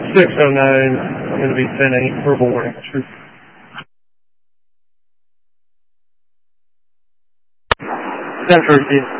609, going to be 10-8, verbal warning. 10-13.